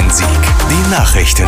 Bonn-Rhein-Sieg. Die Nachrichten.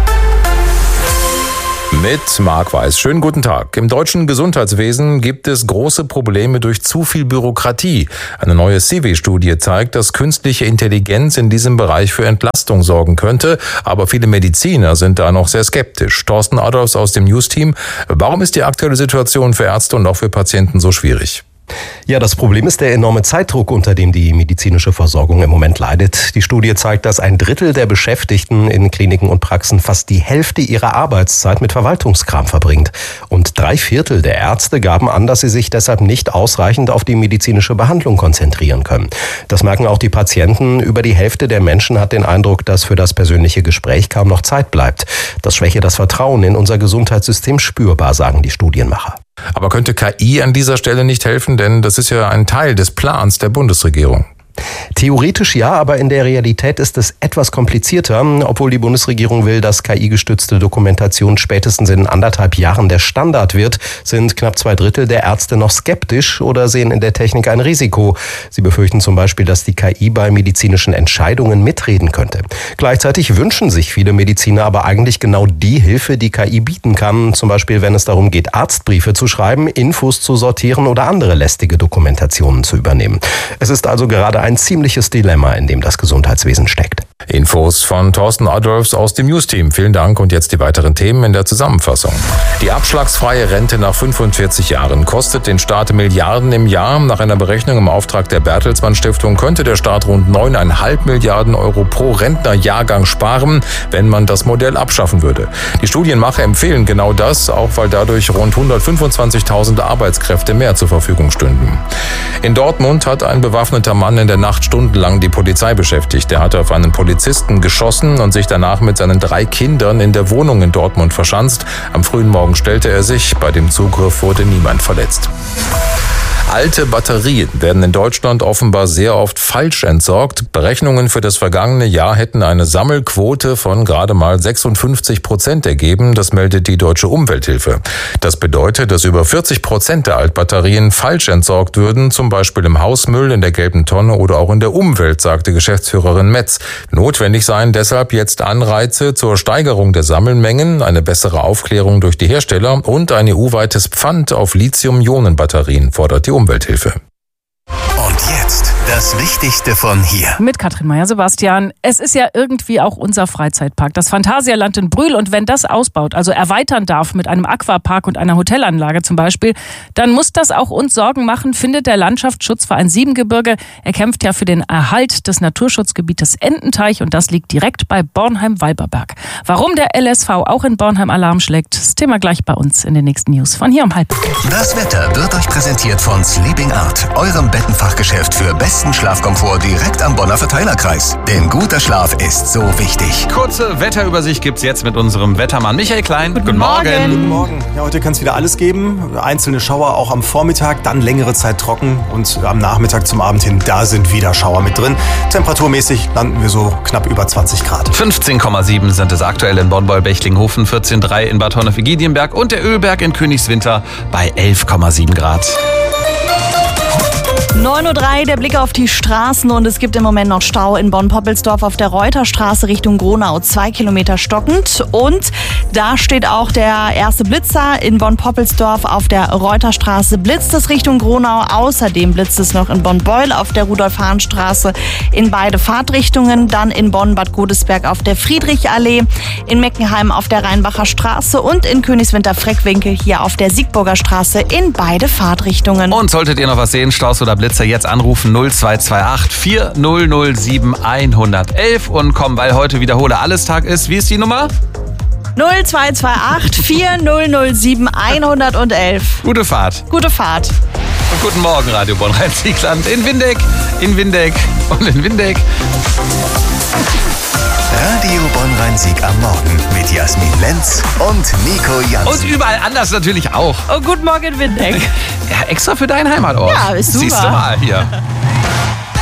Mit Marc Weiß. Schönen guten Tag. Im deutschen Gesundheitswesen gibt es große Probleme durch zu viel Bürokratie. Eine neue CW-Studie zeigt, dass künstliche Intelligenz in diesem Bereich für Entlastung sorgen könnte. Aber viele Mediziner sind da noch sehr skeptisch. Thorsten Adolfs aus dem News-Team. Warum ist die aktuelle Situation für Ärzte und auch für Patienten so schwierig? Ja, das Problem ist der enorme Zeitdruck, unter dem die medizinische Versorgung im Moment leidet. Die Studie zeigt, dass 1/3 der Beschäftigten in Kliniken und Praxen fast die Hälfte ihrer Arbeitszeit mit Verwaltungskram verbringt. Und 3/4 der Ärzte gaben an, dass sie sich deshalb nicht ausreichend auf die medizinische Behandlung konzentrieren können. Das merken auch die Patienten. Über die Hälfte der Menschen hat den Eindruck, dass für das persönliche Gespräch kaum noch Zeit bleibt. Das schwäche das Vertrauen in unser Gesundheitssystem spürbar, sagen die Studienmacher. Aber könnte KI an dieser Stelle nicht helfen? Denn das ist ja ein Teil des Plans der Bundesregierung. Theoretisch ja, aber in der Realität ist es etwas komplizierter. Obwohl die Bundesregierung will, dass KI-gestützte Dokumentation spätestens in 1,5 Jahren der Standard wird, sind knapp 2/3 der Ärzte noch skeptisch oder sehen in der Technik ein Risiko. Sie befürchten zum Beispiel, dass die KI bei medizinischen Entscheidungen mitreden könnte. Gleichzeitig wünschen sich viele Mediziner aber eigentlich genau die Hilfe, die KI bieten kann. Zum Beispiel, wenn es darum geht, Arztbriefe zu schreiben, Infos zu sortieren oder andere lästige Dokumentationen zu übernehmen. Es ist also gerade ein ziemliches Dilemma, in dem das Gesundheitswesen steckt. Infos von Thorsten Adolfs aus dem News-Team. Vielen Dank und jetzt die weiteren Themen in der Zusammenfassung. Die abschlagsfreie Rente nach 45 Jahren kostet den Staat Milliarden im Jahr. Nach einer Berechnung im Auftrag der Bertelsmann Stiftung könnte der Staat rund 9,5 Milliarden Euro pro Rentnerjahrgang sparen, wenn man das Modell abschaffen würde. Die Studienmacher empfehlen genau das, auch weil dadurch rund 125.000 Arbeitskräfte mehr zur Verfügung stünden. In Dortmund hat ein bewaffneter Mann in der Nacht stundenlang die Polizei beschäftigt. Er hatte auf einen Polizisten geschossen und sich danach mit seinen 3 Kindern in der Wohnung in Dortmund verschanzt. Am frühen Morgen stellte er sich. Bei dem Zugriff wurde niemand verletzt. Alte Batterien werden in Deutschland offenbar sehr oft falsch entsorgt. Berechnungen für das vergangene Jahr hätten eine Sammelquote von gerade mal 56% ergeben. Das meldet die Deutsche Umwelthilfe. Das bedeutet, dass über 40% der Altbatterien falsch entsorgt würden, zum Beispiel im Hausmüll, in der gelben Tonne oder auch in der Umwelt, sagte Geschäftsführerin Metz. Notwendig seien deshalb jetzt Anreize zur Steigerung der Sammelmengen, eine bessere Aufklärung durch die Hersteller und ein EU-weites Pfand auf Lithium-Ionen-Batterien, fordert die Umwelthilfe. Und jetzt das Wichtigste von hier. Mit Katrin Meyer-Sebastian. Es ist ja irgendwie auch unser Freizeitpark, das Phantasialand in Brühl. Und wenn das ausbaut, also erweitern darf mit einem Aquapark und einer Hotelanlage zum Beispiel, dann muss das auch uns Sorgen machen, findet der Landschaftsschutzverein Siebengebirge. Er kämpft ja für den Erhalt des Naturschutzgebietes Ententeich und das liegt direkt bei Bornheim-Walberberg. Warum der LSV auch in Bornheim Alarm schlägt, das Thema gleich bei uns in den nächsten News von hier um 12:30. Das Wetter wird euch präsentiert von Sleeping Art, eurem Bettenfachgeschäft für besten Schlafkomfort direkt am Bonner Verteilerkreis. Denn guter Schlaf ist so wichtig. Kurze Wetterübersicht gibt's jetzt mit unserem Wettermann Michael Klein. Guten Morgen. Guten Morgen. Ja, heute kann es wieder alles geben. Einzelne Schauer auch am Vormittag, dann längere Zeit trocken und am Nachmittag zum Abend hin, da sind wieder Schauer mit drin. Temperaturmäßig landen wir so knapp über 20 Grad. 15,7 sind es aktuell in Bonn-Beul-Bechlinghofen, 14,3 in Bad Honnef-Igidienberg und der Ölberg in Königswinter bei 11,7 Grad. 9:03 Uhr, der Blick auf die Straßen und es gibt im Moment noch Stau in Bonn-Poppelsdorf auf der Reuterstraße Richtung Gronau, 2 Kilometer stockend. Und da steht auch der erste Blitzer in Bonn-Poppelsdorf auf der Reuterstraße. Blitzt es Richtung Gronau, außerdem blitzt es noch in Bonn-Beul auf der Rudolf-Hahn-Straße in beide Fahrtrichtungen. Dann in Bonn-Bad Godesberg auf der Friedrichallee, in Meckenheim auf der Rheinbacher Straße und in Königswinter-Freckwinkel hier auf der Siegburger Straße in beide Fahrtrichtungen. Und solltet ihr noch was sehen, Staus oder Blitzer, jetzt anrufen 0228 4007 111 und komm, weil heute Wiederhole alles Tag ist. Wie ist die Nummer? 0228 4007 111. Gute Fahrt. Gute Fahrt. Und guten Morgen, Radio Bonn-Rhein-Siegland in Windeck und in Windeck. Radio Bonn-Rhein-Sieg am Morgen mit Jasmin Lenz und Nico Jansen. Und überall anders natürlich auch. Oh, guten Morgen, Windeck. Ja, extra für deinen Heimatort. Ja, ist super. Siehst du mal hier.